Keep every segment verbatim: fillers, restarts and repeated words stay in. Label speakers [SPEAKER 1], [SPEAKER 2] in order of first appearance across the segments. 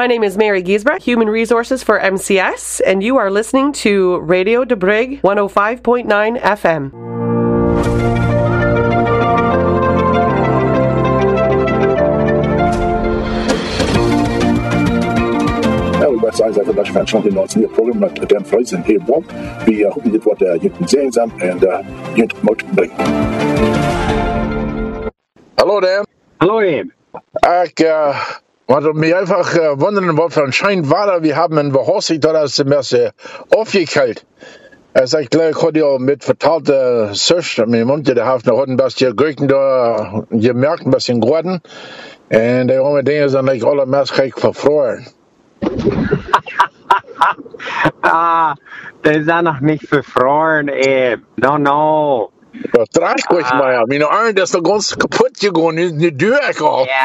[SPEAKER 1] My name is Mary Giesbrecht, Human Resources for M C S, and you are listening to Radio De Brig one oh five point nine F M.
[SPEAKER 2] Size even dat je van zo'n in nieuw programma met Dan Freud en Heer Blom. We hopen dit wat je kunt zien en je moet brengen.
[SPEAKER 3] Hallo Dan.
[SPEAKER 4] Hallo Eb.
[SPEAKER 3] Ik uh, wollte mich einfach uh, wundern, was für ein Scheinwader wir haben in Behorsig, da ist die Messe aufgekalt. Also ich glaube, ich hatte ja mit verteilte Sücht, mein Mund, der hat noch ein bisschen Gurken da gemerkt, ein bisschen geworden. Und die anderen Dinge sind like alle mäßig verfroren.
[SPEAKER 4] ah, das ist noch nicht verfroren, ey. No, no.
[SPEAKER 3] Das dreht ruhig uh, mal. Meine Arme, das ist doch ganz kaputt gegangen, ist nicht durch.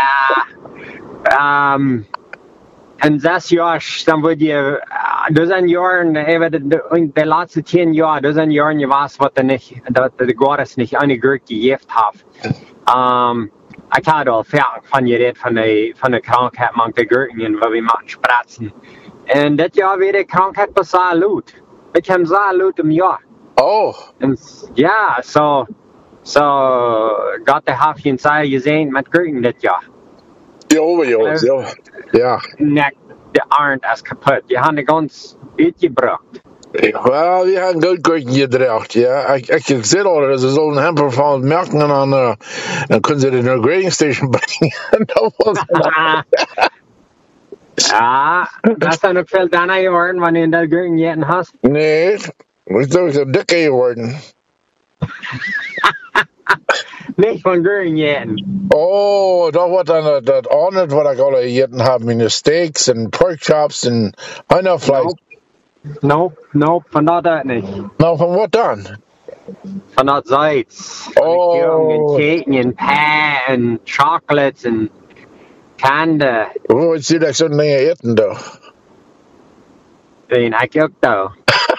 [SPEAKER 4] Ja. Ähm, in sechs Jahren, dann wird ihr, das sind Jahren, in den letzten zehn Jahren, das sind Jahren, ich weiß, was der nicht, dass der Gottes nicht eine Gurke gegeben hat. Ähm, Ich habe al vaak van geredet van de, van de krankheid met de Gurken, waar we maken spratsen. En dit jaar weer de krankheid was zo luid. Ik heb zo luid im jaar.
[SPEAKER 3] Oh.
[SPEAKER 4] En ja, zo, zo gaat de half je zei gezien met Gurken dit jaar.
[SPEAKER 3] Jo, jo, jo. Ja.
[SPEAKER 4] Nek, de arend is kapot. Je hebt de gans uitgebracht.
[SPEAKER 3] Wel, we hebben Goldgurken gedracht, ja. Ik, ik, ik zei al, dat ze zo'n hamper van merken en dan, uh, dan kunnen ze het naar de grading station brengen. Dat was
[SPEAKER 4] ja, dat is dan ook veel daarna geworden wanneer je dat Gurken gegeten hast.
[SPEAKER 3] Nee, dat is toch zo dikker geworden.
[SPEAKER 4] Niet van Gurken gegeten.
[SPEAKER 3] Oh, dat wordt dan dat andere wat ik al gegeten heb, mijn steaks en pork chops en heinenvlees.
[SPEAKER 4] Nope. Nope, nope, van dat uit niet.
[SPEAKER 3] Nou, van wat dan?
[SPEAKER 4] Van dat Zuids. Van
[SPEAKER 3] oh.
[SPEAKER 4] de keuken en keten en pie en chocolates en kande.
[SPEAKER 3] Hoe is je dat zo'n dingen eten toch?
[SPEAKER 4] En ik ook toch.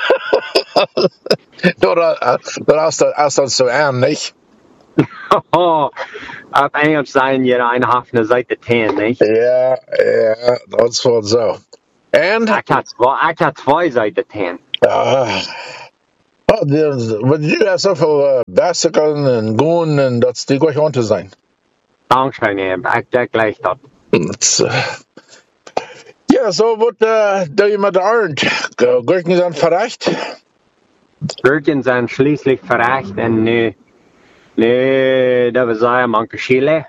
[SPEAKER 3] Dat is dan zo aan, niet?
[SPEAKER 4] Oh, op Engels zijn je een half een Seite tien, niet?
[SPEAKER 3] Ja, ja, dat is wel zo. En?
[SPEAKER 4] Ik had, ik had twee Seiten tien.
[SPEAKER 3] Ah. Oh, wat je hebt zoveel uh, bicyclen en gaan en dat is die goed aan te zijn.
[SPEAKER 4] Dankzij neem, ik denk gleich dat.
[SPEAKER 3] Uh, ja, zo wat uh, doe je met de arend? Gurken zijn verrecht?
[SPEAKER 4] Gurken zijn schließlich verrecht en nu, nu, dat we zeggen, manke Chile.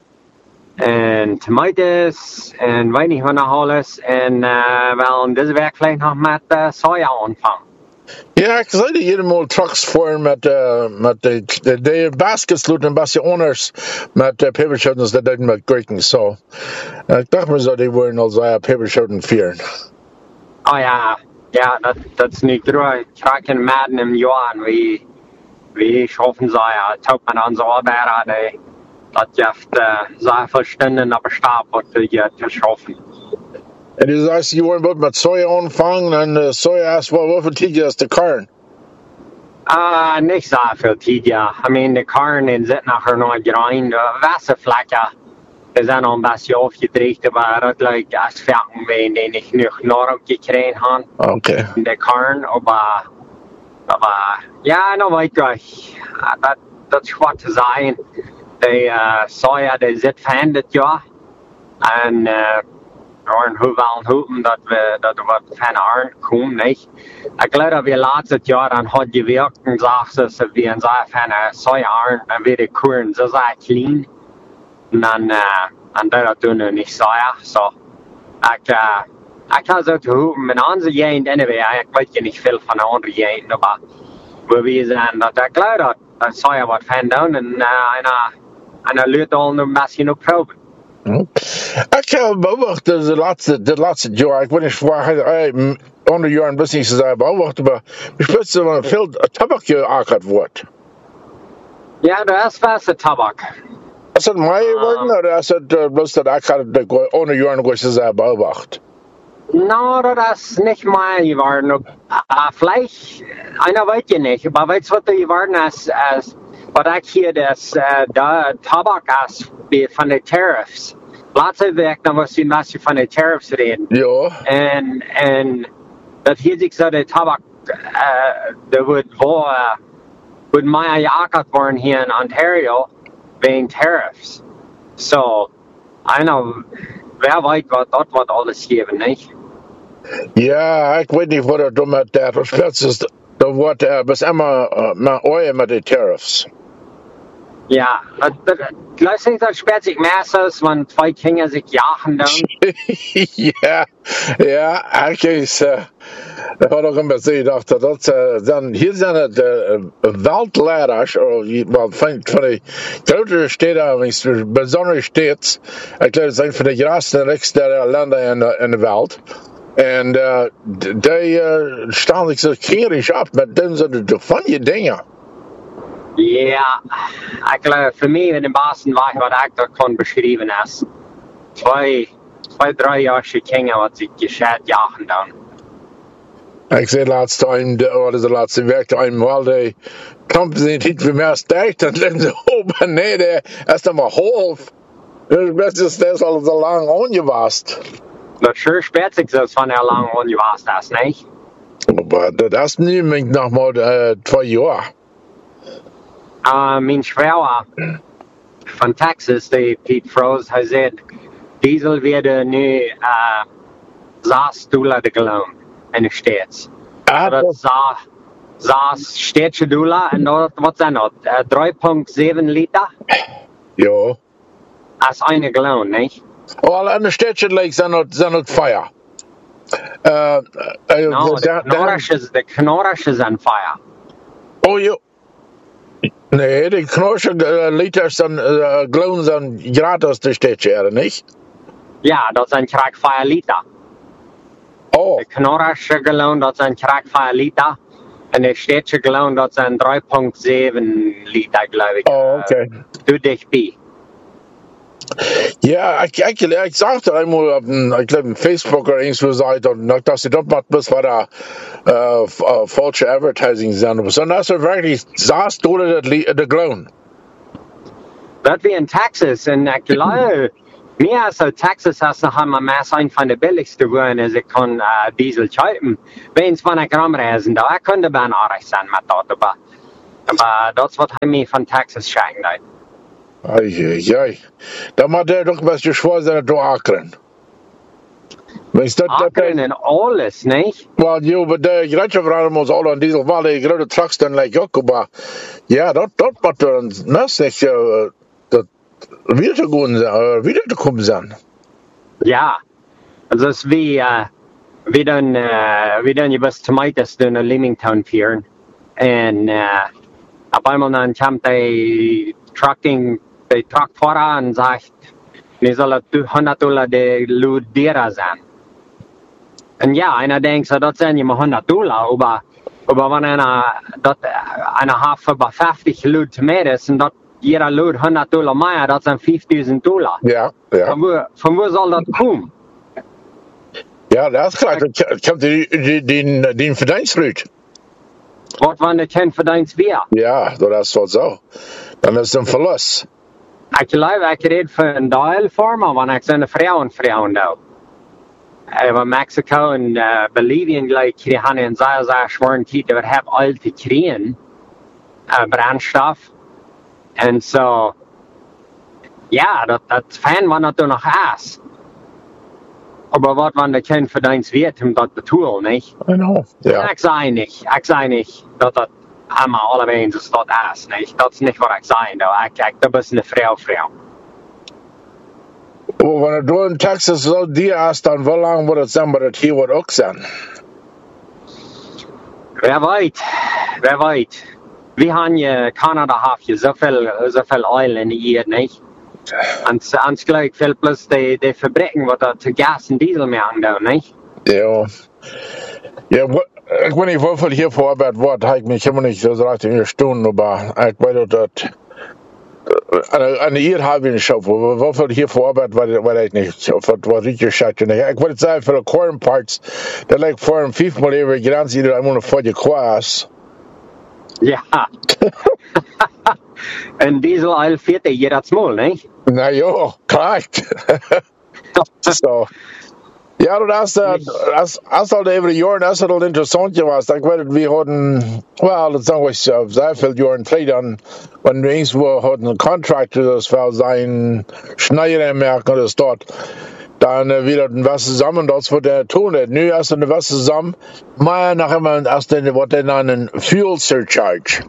[SPEAKER 4] En tomatoes en weinig van alles. En uh, wel in deze week vielleicht nog met uh, soja aanvangen.
[SPEAKER 3] Ja, ik zei die helemaal trucks voor met, uh, met de, de, de baskets loten een beetje anders met uh, peperschoten dat deden met gurken. So, uh, ik dacht me zo, die worden als uh, peperschoten vieren.
[SPEAKER 4] Oh ja, ja, dat, dat is niet droog. Kraken maanden im jaar. Wie, wie schaffen ze ja, taugt man aan zo'n arbeid. Dat je heeft uh, zoveel stunden op een stap wat je te schaffen.
[SPEAKER 3] En dus als je wordt met soja aanvangen en uh, soja is wel hoeveel tijd is de karn?
[SPEAKER 4] Ah, uh, niet zoveel tijd, ja. I mean, de karn zit nachher nog grind. De wasservlekken zijn nog een beetje afgedreigd, maar dat lijkt als velken ben die ik nog nog gekregen heb.
[SPEAKER 3] Oké. Okay.
[SPEAKER 4] De karn, maar, maar ja, nou weet ik, dat, dat is wat te zeggen. De uh, soja die zit van dit jaar. En uh, en hoeveel hopen dat we dat we wat van aankomen, niet? Ik geloof dat we laatste jaar dan had gewerkt en zag ze wie een zaak van soja aan en weer de koren zo zijn clean. En dan uh, en dat doen we niet soja, zo. Ik uh, ik had zo te hopen met onze jaren anyway. Ik weet je niet veel van andere jaren, maar we zijn dat ik geloof dat dat soja wat van doen en uh, en uh, en dan lukt al een beetje op proben.
[SPEAKER 3] Ik heb beobacht de laatste, de laatste jaar, ik weet niet waar hij onder jaren business is beobacht, maar ik weet dat veel tabak geakkerd wordt.
[SPEAKER 4] Ja, dat is vaste tabak.
[SPEAKER 3] Is dat mij geworden, of is het bloos dat ik had onder jaren is beobacht?
[SPEAKER 4] Nou, dat is niet mij geworden. Uh, vielleicht, einer weet je niet, maar weet je wat er geworden is? is wat ik hier, dat uh, de tabak is van de tariffs. laatst week nog was die mensen van de tariffs reden.
[SPEAKER 3] Ja.
[SPEAKER 4] En, en dat hier zich zo de tabak, uh, er wordt wel, uh, wordt mij gejaagd worden hier in Ontario, wegen tariffs. So, I know, wer weet wat dat wat alles geven, niet?
[SPEAKER 3] Ja, ik weet niet wat er doen met dat. Dat is, dat wordt uh, bis immer uh, naar oor met de tariffs.
[SPEAKER 4] Ja, dat, dat, luister niet dat speelt zich meestens, want twee kinderen zich jagen dan.
[SPEAKER 3] ja, ja, eigenlijk is, uh, dat had ik een beetje gedacht, dat uh, dan, hier zijn het uh, wereldleiders, of van, van de grotere steden, bijzondere steden, ik geloof, het zijn van de grootste en rijkste landen in de, in de wereld. En uh, die uh, staan zich zo krierisch op met deze van je dingen.
[SPEAKER 4] Ja, ik geloof, voor mij in de basis waar wat ik dat kon beschrijven is, twee, twee, drie jaar kinderen wat zich gescheit jagen dan.
[SPEAKER 3] Ik zei laatst time, wat is de laatste week, eenmaal de kampen zijn niet meer sterk, dan leggen ze op en neer, dat is dan maar half. Dat is best al zo lang ongewast.
[SPEAKER 4] Dat sure speelt zich zo van heel lang ongewast is, niet?
[SPEAKER 3] Maar dat is nu nog maar uh, twee jaar.
[SPEAKER 4] Uh, mijn vrouw van Texas, die Pete Frost, hij zei, diesel werden nu uh, zes dollar de gallon in de States.
[SPEAKER 3] Ah,
[SPEAKER 4] dat is zes steedse dollar en dat, wat zijn dat? Uh, drie komma zeven liter?
[SPEAKER 3] Ja.
[SPEAKER 4] Dat is een gallon, niet?
[SPEAKER 3] Wel, in de stedje lijkt zijn het, zijn het fire. Uh, uh,
[SPEAKER 4] no, de knorrisjes, de knorrisjes zijn fire.
[SPEAKER 3] Oh, ja. Nee, die knorrische uh, liters zijn, uh, gallons zijn gratis de stedje, niet?
[SPEAKER 4] Ja, dat zijn krijg vier liter.
[SPEAKER 3] Oh.
[SPEAKER 4] De knorrische gallon, dat zijn krijg vier liter. En de steedse gallon, dat zijn drie komma zeven liter, geloof ik.
[SPEAKER 3] Oh, oké. Okay.
[SPEAKER 4] Doe dichtbij.
[SPEAKER 3] Ja, ik, ik, ik zag er eenmaal op een, ik geloof, Facebook of eens gezegd, dat ze dat maar best wat uh, uh, falsche advertising zijn. So, dat is er wirklich zes dollar de gallon.
[SPEAKER 4] Dat wie in Texas, en ik geloof, meer als Texas is nog einmal meer een van de billigste wonen, als ik kon uh, diesel kopen. Weens van ik rumreizen, daar kunde bijna aardig zijn met dat, maar, maar dat is wat hij mij van Texas schenkt.
[SPEAKER 3] Ai, ai. Dan moet er toch best je schwaar zijn door Akron.
[SPEAKER 4] Akron en alles, niet?
[SPEAKER 3] Wel, ja, maar de grote vragen ons al aan diesel, wel, die grote trucks dan lijkt ook, maar ja, dat, dat moet er naast zich, uh, dat wieder te gaan zijn, wieder te komen zijn.
[SPEAKER 4] Ja, dus wie, uh, wie dan, uh, wie dan je best tomatoes doen in Leamington vieren. En, uh, op einmal dan komt die trucking, die truckfahrer en zegt, nu zal het honderd dollar de lood derer zijn. En ja, einer denkt so, dat zijn je maar honderd dollar, maar, maar wanneer einer, dat, einer heeft über vijftig lood tomatoes en dat jeder lood honderd dollar meer, dat zijn vijfduizend dollar.
[SPEAKER 3] Ja, ja.
[SPEAKER 4] Van waar, van waar zal dat komen?
[SPEAKER 3] Ja, dat is gelijk. Het komt die, die, die, die verdienstruut.
[SPEAKER 4] Wat wanneer de kind verdient weer?
[SPEAKER 3] Ja, dat is wel zo. Dan is het een verlust.
[SPEAKER 4] Ik geloof, ik red voor een deel voor me, want ik zijn vrouwen vrouwen doe. Over Mexico en uh, Bolivien, geloof ik, die hebben een zeer, zeer schwere tijd, we hebben al te krijgen, uh, brandstof. En zo, so, ja, dat, dat is fijn, wanneer dat nog is. Maar wat wanneer de kind verdient weer, om dat te doen, niet?
[SPEAKER 3] I know. Ja.
[SPEAKER 4] Ik zei niet, ik zei niet dat dat allemaal allebei is dat is, niet? Dat is niet wat ik zei, nou. Ik, ik, dat is een vrouw, vrouw.
[SPEAKER 3] Oh, wanneer du in Texas zo die is, dan hoe lang wordt het zijn, maar het hier wordt ook zijn?
[SPEAKER 4] Wer weet, wer weet. We hebben je, Canada heeft je zoveel, zoveel oil in de eer, niet? En ons geloof ik veel plus de, de fabrieken wat dat gas en diesel mee aandoen, niet?
[SPEAKER 3] Ja. Ja, ik weet niet hoeveel hiervoor arbeid wordt, heb ik mich helemaal niet zo recht in gestonden, maar ik weet dat aan de hier heb je een show voor. Hoeveel hiervoor arbeid weet ik niet. Of het was iets schatje. Ik wil het zeggen voor de corn parts, dat lijkt voor een vijfmaal even grens ieder eenmaal voor je kwaas.
[SPEAKER 4] Ja. En diesel oil veertig jaar dat smol, niet?
[SPEAKER 3] Nou ja, correct. So. Ja, du hast, uh, hast, hast al even jaren, dat is het al interessant geweest. Ik weet het, we hadden, well, dat sagen we sehr veel jaren geleden, wenn wir irgendwo hatten einen Contractor, das war sein Schneiderwerk oder das dort, dann uh, wieder was zusammen, das wird er tun. Nu ist er was zusammen, maar nachher mal erst den, wat er einen Fuel Surcharge.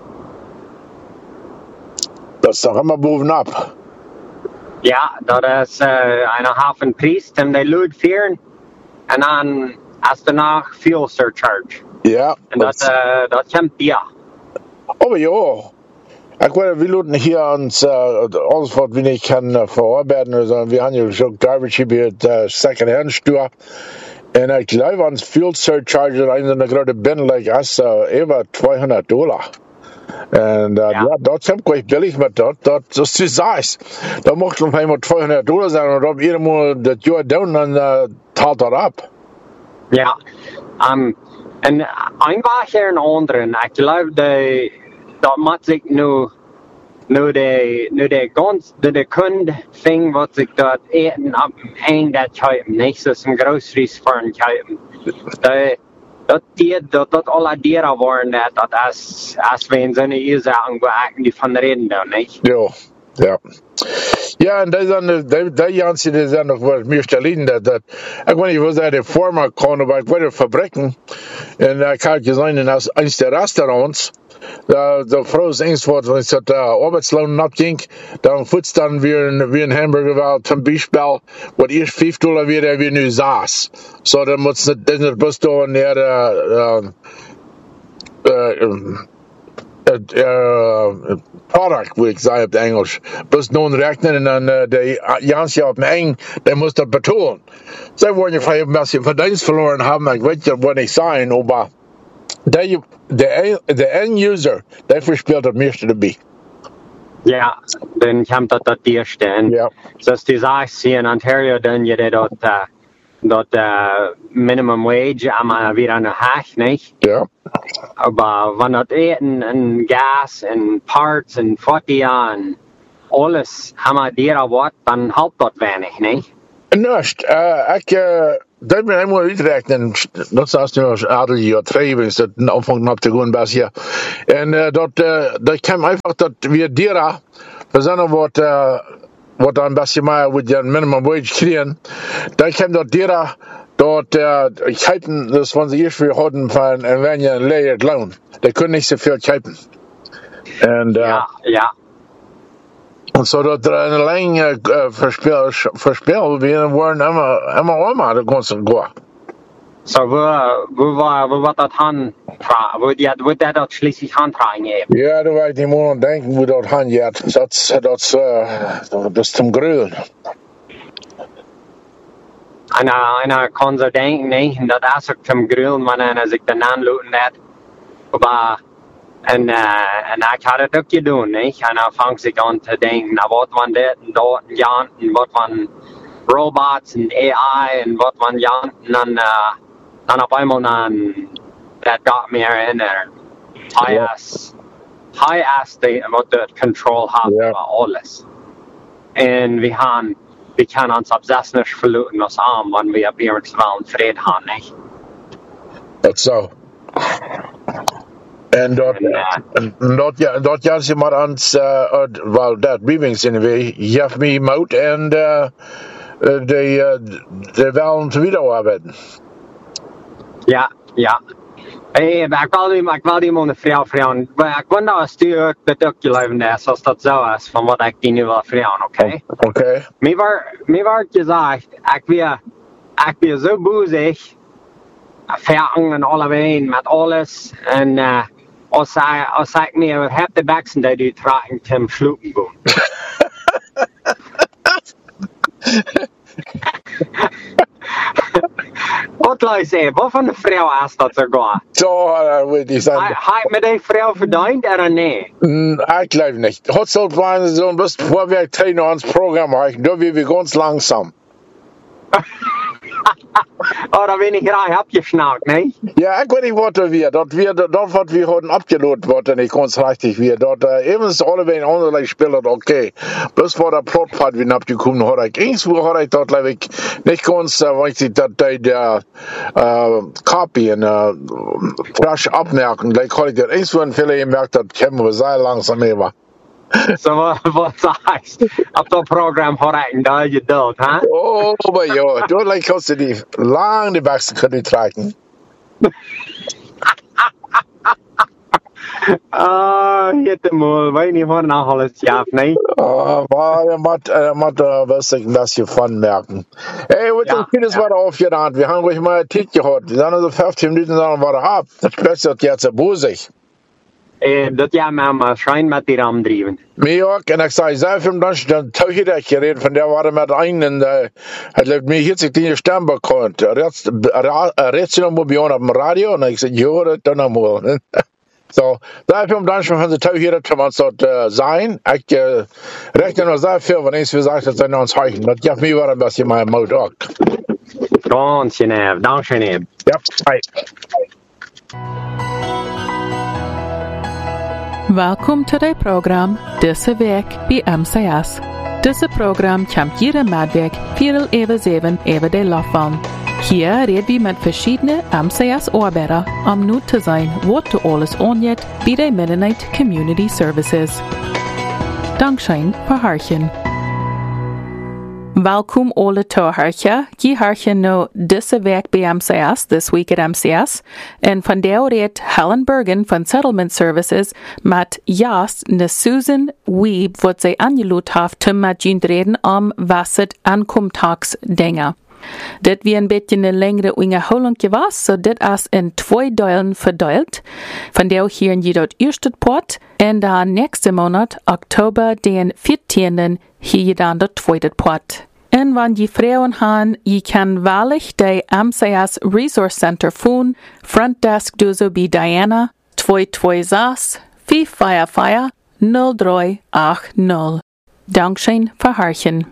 [SPEAKER 3] Das ist doch immer bovenab.
[SPEAKER 4] Ja, dat is uh, een halve prijs, en die luid vieren. En dan is er nog fuel surcharge.
[SPEAKER 3] Ja.
[SPEAKER 4] En dat, uh, dat komt ja.
[SPEAKER 3] Oh ja. Ik weet, we laten hier ons, uh, alles wat we niet kunnen uh, verarbeiten. Also, we hebben hier ook garbage bij het uh, second-hand store. En ik geloof ons fuel surcharge, dat is een grote binnenlijk, is uh, over tweehonderd dollar. En uh, ja. ja, dat is quite billig, maar dat, dat, dat is te saai. Dat mocht nog eenmaal tweehonderd dollar zijn, en op ieder moment dat jaar doen, dan uh, taalt dat op.
[SPEAKER 4] Ja, um, en een paar keer een andere, ik geloof dat, dat moet ik nu, nu de, nu de gans, de, de kunde ving wat ik dat eten op een dat kopen, niet zoals een groceries voor een kopen. Dat, dat die, dat, dat alle dieren worden, dat, dat als, als we in zo'n uur zeggen, we die van reden dan, niet?
[SPEAKER 3] Ja, ja. Ja, en dat is dan, dat, dat Jansie, dat is dan nog wat meer geleden, dat, dat, ik weet niet, was dat de forma kon, maar ik weet het fabrieken, en ik had gezien, in eins der Restaurants, da, da Frau ist Angst vor, wenn es der Arbeitslohn abging, dann futzt dann wie ein, wie ein Hamburger war, zum Beispiel, wo erst fünf Dollar wieder, wie nu saß. So, dann muss nicht, das nicht bloß da in der, äh, äh, äh, äh, Product, wie ich sage auf Englisch, bloß nun rechnen und dann, äh, der Jansi auf dem Eng, der muss das betonen. Sie wollen ja vielleicht ein bisschen Verdienst verloren haben, ich weiß ja, wo nicht sein, aber der, der, der End-User, der verspielt das meiste dabei.
[SPEAKER 4] Ja, dann kommt das das erste.
[SPEAKER 3] Ja.
[SPEAKER 4] Zoals die zegt, hier in Ontario, dan je dat, uh, dat uh, minimum wage allemaal weer aan de haag, niet?
[SPEAKER 3] Ja.
[SPEAKER 4] Maar wanneer dat eten en gas en parts en fotia en alles allemaal duurder wordt, dan helpt dat weinig, niet?
[SPEAKER 3] Nust, uh, ik, uh, dat ben ik maar uitrekenen. Dat is nu als adel jaar twee, is dat een aanvang op te gaan best hier. En uh, dat, uh, dat kwam einfach, dat we dieren, we zijn wat, uh, wat dan best maar met een minimum wage krijgen, dan kwam dat dieren, dat, uh, kijken, dat was de eerste we hadden van een weinig een leerd loon. Die kunnen niet zoveel kijken. En, uh,
[SPEAKER 4] ja, ja.
[SPEAKER 3] Zodat er een lang uh, verspil weer worden helemaal om de ganzen gaan.
[SPEAKER 4] Zo, wo wordt dat hand, wo dat dat schließlich handtragen geven?
[SPEAKER 3] Ja, daar weet ik niet meer aan denken hoe dat hand gaat. Dat, dat, uh, dat is zum Grillen.
[SPEAKER 4] En einer kan zo denken, nee, dat is ook zum Grillen, wanneer als ik de naam loten net. Maar En, uh, en ik had het ook gedaan, niet? En dan vang ik aan te denken, nou, wat van dit en dat en ja, en wat van robots en A I en wat van ja, en dan, uh, dan op eenmaal dan, dat gaat me herinneren. Hij is, hij is de, wat de control heeft
[SPEAKER 3] yeah.
[SPEAKER 4] over alles. En we gaan, we kunnen ons op zes niet verluten als arm, wanneer we op iemand wel vrede hebben, niet?
[SPEAKER 3] Dat is zo. En dat, en dat, ja, dat ja, ze maar ans, uh, wel, dat briefings in de weg, jef me mout en uh, de, uh, de wel te wiederarbeiten.
[SPEAKER 4] Ja, ja. Hey, ik wil die, ik wil die man een vrouw vragen. Ik wil nou een stuk dat ook geloven is, als dat zo is, van wat ik die nu wil vragen, oké? Okay?
[SPEAKER 3] Oké. Okay.
[SPEAKER 4] Mij werd gezegd, ik ben, ik ben zo boezig, verhangen en allebei met alles, en uh, als, ik, als ik meer heb de beksen, dat die tragen ten slopen gaan. Wat luister, wat van de vrouw is dat zo gaan?
[SPEAKER 3] Zo, dat weet ik zeggen.
[SPEAKER 4] Heb je met die vrouw verdiend, of nee?
[SPEAKER 3] Mm, ik geloof niet. Het zal zijn zo'n best voorwerk tegen ons programma, dan weer we ganz langsam.
[SPEAKER 4] Oder bin ich gleich abgeschnaukt, ne?
[SPEAKER 3] Ja, ich weiß nicht, was wir, dort wir, dort, was wir heute abgelotet wurden, nicht ganz richtig wir. Dort, äh, eben ist alle, wenn andere spielen, okay. Bloß war der Plotpfad, wie abgekommen hat, ich, irgendwo hat ich dort, glaube ich, nicht ganz, äh, richtig, dass der, der, äh, Copy, äh, rasch abmerken, gleich habe ich das irgendwo in Fälle gemerkt, das kämen wir sehr langsam über.
[SPEAKER 4] So, was sagst du? Auf das Programm hat ich da geduld, ha?
[SPEAKER 3] Oh, aber ja, dort, like, kannst du die, lang die Wachsen können tragen.
[SPEAKER 4] Ah, hitte mal, weet niet wat nog alles schaaf, nee?
[SPEAKER 3] Uh, maar je moet, uh, moet uh, best een beetje van merken. Hey, wat
[SPEAKER 4] Ja,
[SPEAKER 3] is vieles
[SPEAKER 4] ja.
[SPEAKER 3] wat aufgedaan? Wir haben ruhig mal Zeit gehabt. Dann also fünfzehn Minuten sagen wir ab. Das plötzlich jetzt so busig.
[SPEAKER 4] Eh, dat jij mij maar schijn met die ram drijven.
[SPEAKER 3] Mir auch, und ich sage, sehr viel Dank, dann tauche ich geredet, von der war er mit einem, äh, hat mir hier sich die Stimme bekannt. Er redet sich noch mal bei uns auf dem Radio, und ich sage, ja, das dann einmal. So, sehr viel Dank für die Tauche, dass wir uns dort äh, sein. Ich äh, rechne noch sehr viel, wenn ich gesagt habe, dass wir uns heichen. Das gibt mir wieder ein bisschen mein Mut auch.
[SPEAKER 4] Ganz schön, dank schön.
[SPEAKER 3] Ja, hi.
[SPEAKER 5] Welkom til det program Disse Week bij M C S. Disse program komt jede maandag vier over zeven over de Lofvallen. Hier reden we met verschillende M C S-arbeidere om nu te zijn wat er alles aangaat bij de Mennonite Community Services. Dankzij voor hartjen. Welkom alle toehoorders. Je hoort nu deze week bij M C S, This Week at M C S. En vandaag redt Helen Bergen van Settlement Services met juist de Susan Weeb wat zij aangeloot heeft te met je reden om wat het aankomtagsdingen. Dit wie een beetje een längere Unterholung was, so dit is in twee delen verdeeld. Vandaag hier je dat eerste part en dan nächste Monat, Oktober den veertienden, hier je dan dat tweede part. En wanneer je vrouwen haben, je kan wellicht de M C S Resource Center phone, front desk dozo bij Diana, twee twee zes, vier vier vier, nul drie acht nul. Dankzij voor hartjen.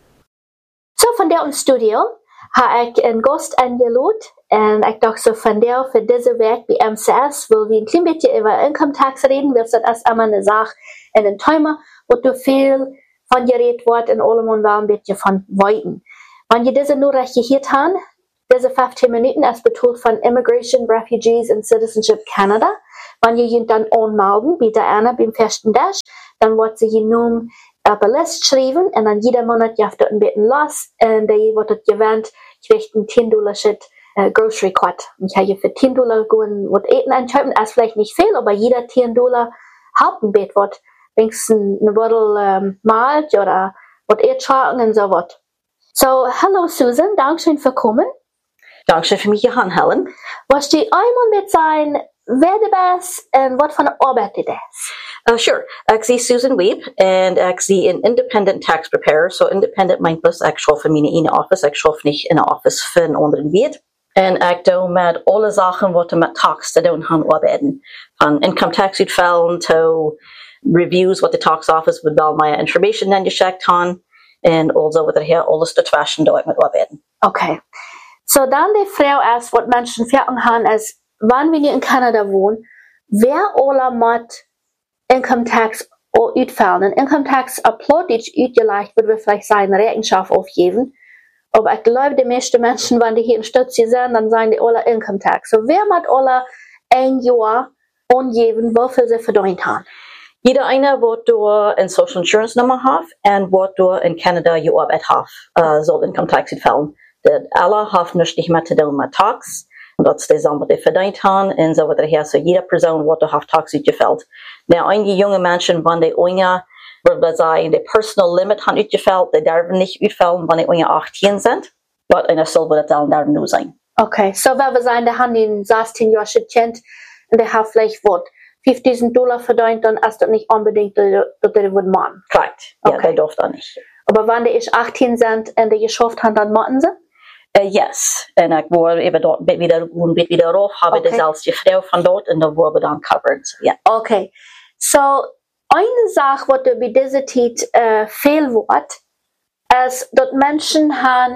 [SPEAKER 6] So, von der im Studio habe ich einen Gast eingeladen und ich dachte so, von der für diese Werk bei M C S will wir ein klein bisschen über Income Tax reden, weil das ist immer eine Sache in den Thema, wo du viel von geredet wird in allem und war ein bisschen von Weiten. Wenn ihr diese nur recherchiert habt, diese fünfzehn Minuten ist betont von Immigration, Refugees and Citizenship Canada. Wenn ihr ihn dann anmelden, bei Diana beim festen Dash, dann wird sie nun auf eine Liste schreiben und dann jeder Monat jaft dort ein bisschen los und der wird dort gewähnt, kriegt einen zehn Dollar Shit äh, Grocery Card. Ich habe für zehn Dollar gehen, was Eten einkaufen, ist vielleicht nicht viel, aber jeder zehn Dollar Hauptbett wird wenigstens eine Bottle ähm, malt oder was Erdscharten und so was. So, hello Susan, Dankeschön für kommen.
[SPEAKER 7] Dankeschön für mich, Johann Helen.
[SPEAKER 6] Was die einmal mit sein, wer du bist und was für eine Arbeit du das?
[SPEAKER 7] Uh, sure. Ik zie Susan Weeb en ik zie een independent tax preparer. So independent meint dus ik schaf in mijn ene office. Ik schaf niet in een office voor een andere weet. En ik doe met alle zaken wat er met tax te doen gaan arbeiden. Van income tax uitvallen to reviews wat de tax office wil wel mijn information dan gecheckt gaan. En also wat er hier alles te waschen doe ik met arbeiden.
[SPEAKER 6] Okay. So dann die Frau ist, was Menschen fragen haben, ist, wann wir in Kanada wohnen, wer alle mit Income Tax uitvallen. Income Tax applaudisch uitgeleicht, würde wir vielleicht seine Rechenschaft aufgeben. Aber ich glaube, die meisten Menschen, wenn die hier in Stutzi sind, dann sagen die alle Income Tax. So wer mit alle ein Jahr angeben, wofür sie verdient haben?
[SPEAKER 7] Jeder eine, wat du een Social Insurance Nummer hat und wat du in Canada je Arbeit hat, uh, soll Income Tax uitvallen. Dat alle haben nicht mehr zu tun mit Tax. Und dat is de zin wat die verdient haben. En zo wat er hier, so jeder persoon wat er heeft tax uitgeveld. Nou, einige jonge mensen, wanneer die onja, wil dat zeggen, de personal limit hebben uitgeveld, die durven niet uitvallen, wanneer die onja achttien zijn. Wat en dat zal dat dan daar nu zijn.
[SPEAKER 6] Okay, so wenn wir sagen, der haben den sechzehn Jahre kennt und der hat vielleicht was fünftausend Dollar verdient, dann ist das nicht unbedingt, dass der das machen.
[SPEAKER 7] Correct. Ja,
[SPEAKER 6] Okay.
[SPEAKER 7] die darf dat nicht.
[SPEAKER 6] Aber wenn die ist achttien sind und die geschafft haben, dann machen sie?
[SPEAKER 7] Uh, yes. En ik word even dort weer een beetje weer erop, hebben
[SPEAKER 6] Okay.
[SPEAKER 7] dezelfde vrouw van dort en dan worden we dan covered. So, yeah.
[SPEAKER 6] Okay. So, eine Sache, was bei dieser Zeit äh, viel wird, ist, dass Menschen haben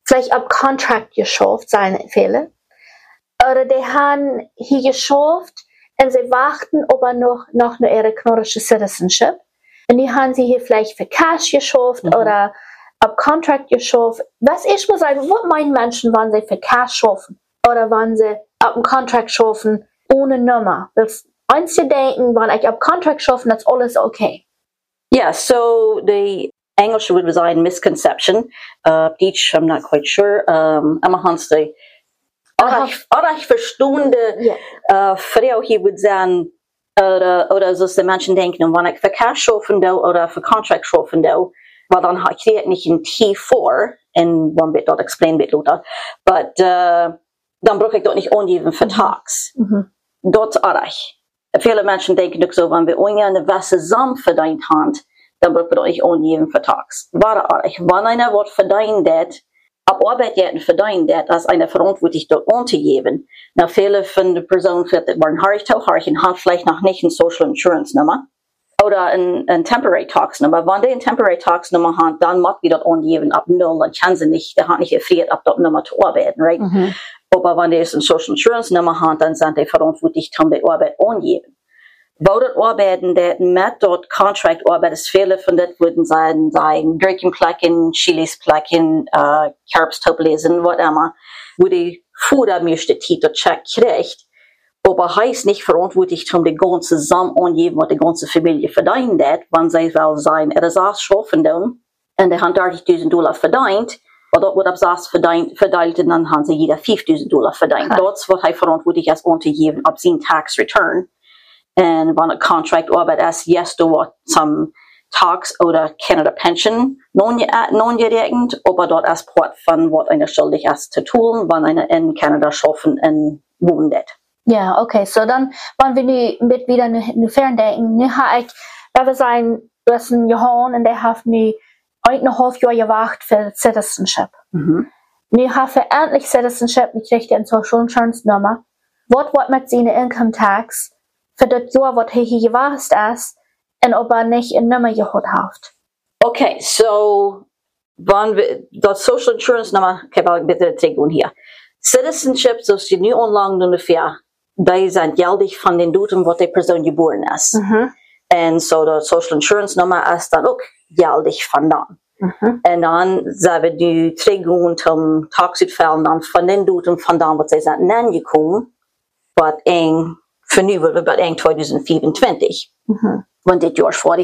[SPEAKER 6] vielleicht ab Contract geschafft, seine Fälle. Oder die haben hier geschafft und sie warten aber noch, noch nur ihre kanadische Citizenship. Und die haben sie hier vielleicht für Cash geschafft mhm. oder ab Contract geschafft. Was ich muss sagen, was meinen Menschen, wenn sie für Cash schaffen oder wenn sie ab dem Contract schaffen ohne Nummer? Das eins zu denken, wenn ich ab Contract schaffen, das ist alles okay.
[SPEAKER 7] Yeah, so the English would reside misconception. Uh, each, I'm not quite sure. Um, I'm a Hansley. Oder ich verstünde, yeah. Frau hier würde sagen, oder, oder so die Menschen denken, wenn ich für Cash schaffen will oder für Contract schaffen will, weil dann kriege ich nicht ein T vor, und man wird dort explain wird, Luther, but uh, dann brauche ich dort nicht angeben für Tax. Mhm. Dort ist ich. Viele Menschen denken doch so, wenn wir eine Wäsche zusammen verdient haben, dann brauchen wir dort nicht angeben für Tax. War ich. Wenn einer was verdient hat, ab Arbeit jäten verdient hat, als einer verantwortlich dort anzugeben. Na, viele von den Personen, die waren haarig tau haarig und haben vielleicht noch nicht eine Social Insurance Nummer oder ein, ein Temporary Tax Nummer. Wenn die eine Temporary Tax Nummer haben, dann macht wir dort angeben ab null, dann kann sie nicht, der hat nicht gefriert, ab dort Nummer zu arbeiten, right? Mhm. Aber wenn die eine Social Insurance Nummer haben, dann sind die verantwortlich, um die Arbeit angeben. Wo dort arbeiten, der mit dort Contract arbeitet, ist viele von dort würden sein, sein Gürkenplacken, Chilisplacken, äh, Kerbstopplesen, was immer, wo die Futter möchte, die dort check kriegt, aber heißt nicht verantwortlich, um die ganze zusammen angeben, was die ganze Familie verdient hat, wenn sie will sein, er ist auch schaffen dann, und die haben dreißigtausend Dollar verdient, aber dort wird ab Saas verdient, verdient, und dann haben sie jeder fünftausend Dollar verdient. Okay. Dort wird er verantwortlich als anzugeben, ab sein Tax Return. Und wenn ein Contract arbeitet, ist yes, du wird zum Tax oder Canada Pension non-gerechnet, aber dort als Part von, was einer schuldig ist zu tun, wenn einer in Kanada schaffen und wohnen wird.
[SPEAKER 6] Ja, okay, so dann, wenn wir nu mit wieder nu ferndenken, nu habe ich, da wir sein, du hast ein Jahr und der hat nu eineinhalb Jahre gewartet für Citizenship. Mhm. Nu habe ich endlich Citizenship, ich kriege eine Social Insurance Nummer. Was wird mit seinen Income Tax für das Jahr, was er hier gewartet ist, und ob er nicht eine Nummer gehabt hat?
[SPEAKER 7] Okay, so, wenn wir, das Social Insurance Nummer, kann ich bitte zeigen hier. Citizenship, so ist die neue Anlagen ungefähr, die sind geldig von den Datum, wo die Person geboren ist. Mhm. Und so, die Social Insurance Nummer ist dann auch geldig von dann. Mhm. Und dann sind wir die Trägungen zum Taxutfällen dann von den Datum von dann, was sie sind nennen gekommen, was eng, für nu wird wir bei eng zwanzig vierundzwanzig. Mhm. Wenn das Jahr vor